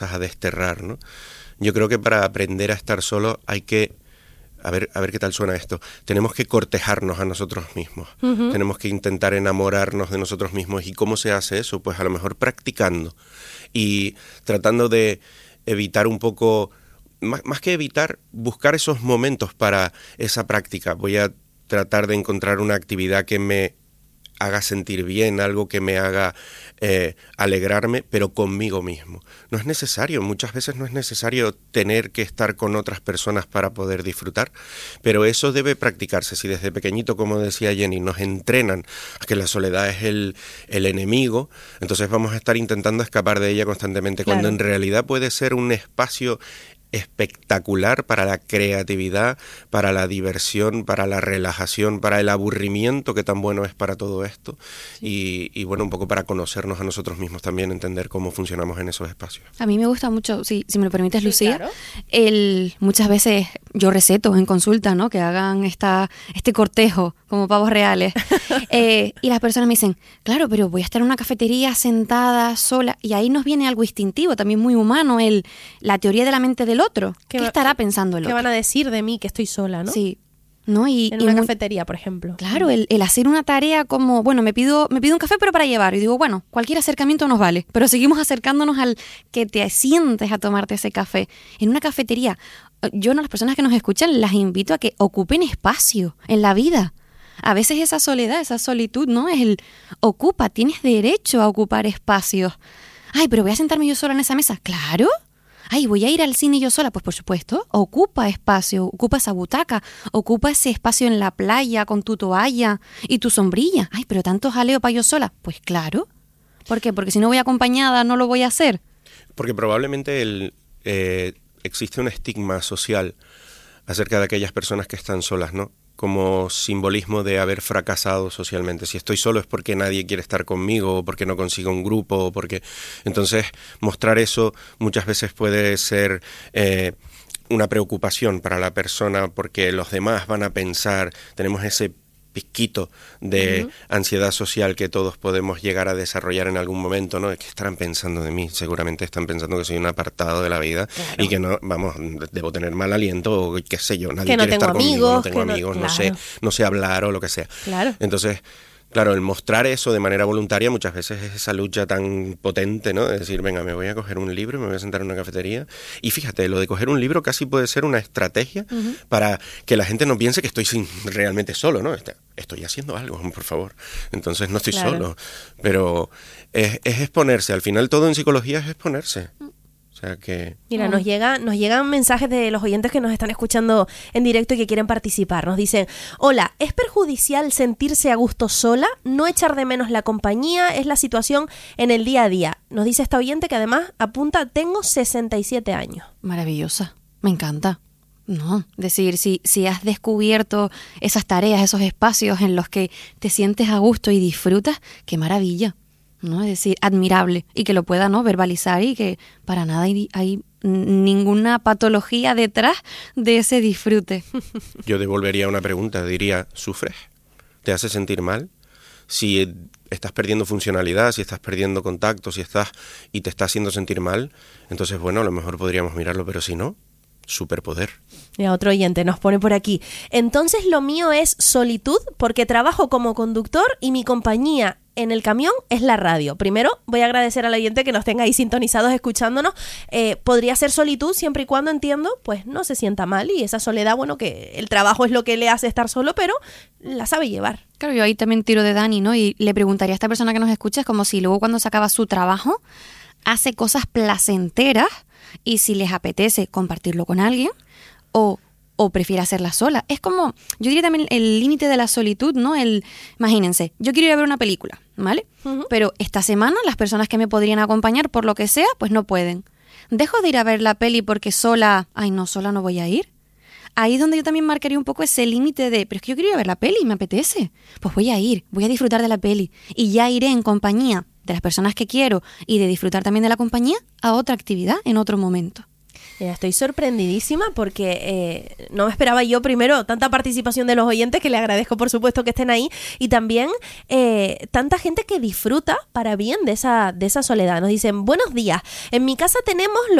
a desterrar, ¿no? Yo creo que para aprender a estar solo hay que, a ver qué tal suena esto, tenemos que cortejarnos a nosotros mismos, tenemos que intentar enamorarnos de nosotros mismos. ¿Y cómo se hace eso? Pues a lo mejor practicando y tratando de evitar un poco, más que evitar, buscar esos momentos para esa práctica. Voy a tratar de encontrar una actividad que me haga sentir bien, algo que me haga alegrarme, pero conmigo mismo. No es necesario, muchas veces no es necesario tener que estar con otras personas para poder disfrutar, pero eso debe practicarse. Si desde pequeñito, como decía Jenny, nos entrenan a que la soledad es el enemigo, entonces vamos a estar intentando escapar de ella constantemente, cuando en realidad puede ser un espacio espectacular para la creatividad, para la diversión, para la relajación, para el aburrimiento que tan bueno es para todo esto, y bueno, un poco para conocernos a nosotros mismos también, entender cómo funcionamos en esos espacios. A mí me gusta mucho, si me lo permites, Lucía, claro. Muchas veces yo receto en consulta, ¿no?, que hagan este cortejo como pavos reales, y las personas me dicen, claro, pero voy a estar en una cafetería sentada, sola, y ahí nos viene algo instintivo, también muy humano, la teoría de la mente del otro. ¿Qué estará pensando el otro? ¿Qué van a decir de mí que estoy sola, no? Sí. ¿No? En una cafetería, por ejemplo. Claro, el hacer una tarea como, bueno, me pido un café pero para llevar, y digo, bueno, cualquier acercamiento nos vale, pero seguimos acercándonos al que te sientes a tomarte ese café. En una cafetería, yo, las personas que nos escuchan, las invito a que ocupen espacio en la vida. A veces esa soledad, esa solitud, ¿no? Es tienes derecho a ocupar espacios. Ay, pero voy a sentarme yo sola en esa mesa. ¡Claro! Ay, voy a ir al cine yo sola. Pues por supuesto, ocupa espacio, ocupa esa butaca, ocupa ese espacio en la playa con tu toalla y tu sombrilla. Ay, pero tanto jaleo para yo sola. Pues claro. ¿Por qué? Porque si no voy acompañada no lo voy a hacer. Porque probablemente existe un estigma social acerca de aquellas personas que están solas, ¿no? Como simbolismo de haber fracasado socialmente. Si estoy solo es porque nadie quiere estar conmigo, o porque no consigo un grupo, o porque... Entonces, mostrar eso muchas veces puede ser una preocupación para la persona, porque los demás van a pensar, tenemos ese piquito de ansiedad social que todos podemos llegar a desarrollar en algún momento, ¿no? Es que estarán pensando de mí, seguramente están pensando que soy un apartado de la vida, claro, y que no, vamos, debo tener mal aliento o qué sé yo, nadie quiere estar conmigo, no tengo amigos, claro, no sé hablar o lo que sea. Claro. Entonces, claro, el mostrar eso de manera voluntaria muchas veces es esa lucha tan potente, ¿no? De decir, venga, me voy a coger un libro, me voy a sentar en una cafetería. Y fíjate, lo de coger un libro casi puede ser una estrategia para que la gente no piense que estoy realmente solo, ¿no? Estoy haciendo algo, por favor. Entonces no estoy solo. Pero es exponerse. Al final todo en psicología es exponerse. O sea que... Mira, nos llegan mensajes de los oyentes que nos están escuchando en directo y que quieren participar. Nos dicen, hola, ¿es perjudicial sentirse a gusto sola? ¿No echar de menos la compañía? ¿Es la situación en el día a día? Nos dice esta oyente que además apunta, tengo 67 años. Maravillosa, me encanta. No, decir, si has descubierto esas tareas, esos espacios en los que te sientes a gusto y disfrutas, qué maravilla. ¿No? Es decir, admirable, y que lo pueda, ¿no?, verbalizar, y que para nada hay ninguna patología detrás de ese disfrute. Yo devolvería una pregunta, diría, ¿sufres? ¿Te hace sentir mal? Si estás perdiendo funcionalidad, si estás perdiendo contacto, y te está haciendo sentir mal, entonces, bueno, a lo mejor podríamos mirarlo, pero si no, superpoder. Y otro oyente nos pone por aquí, entonces lo mío es solitud porque trabajo como conductor y mi compañía en el camión es la radio. Primero voy a agradecer al oyente que nos tenga ahí sintonizados escuchándonos. Podría ser solitud siempre y cuando, entiendo, pues no se sienta mal, y esa soledad, bueno, que el trabajo es lo que le hace estar solo, pero la sabe llevar. Claro, yo ahí también tiro de Dani, ¿no? Y le preguntaría a esta persona que nos escucha, es como si luego cuando se acaba su trabajo hace cosas placenteras, y si les apetece compartirlo con alguien o prefiere hacerla sola. Es como, yo diría también el límite de la solitud, ¿no? Imagínense, yo quiero ir a ver una película, ¿vale? Pero esta semana las personas que me podrían acompañar por lo que sea, pues no pueden. ¿Dejo de ir a ver la peli porque sola no voy a ir? Ahí es donde yo también marcaría un poco ese límite de, pero es que yo quiero ir a ver la peli, me apetece. Pues voy a ir, voy a disfrutar de la peli, y ya iré en compañía de las personas que quiero y de disfrutar también de la compañía a otra actividad en otro momento. Mira, estoy sorprendidísima porque no me esperaba yo primero tanta participación de los oyentes, que le agradezco por supuesto que estén ahí, y también tanta gente que disfruta para bien de esa soledad. Nos dicen, buenos días, en mi casa tenemos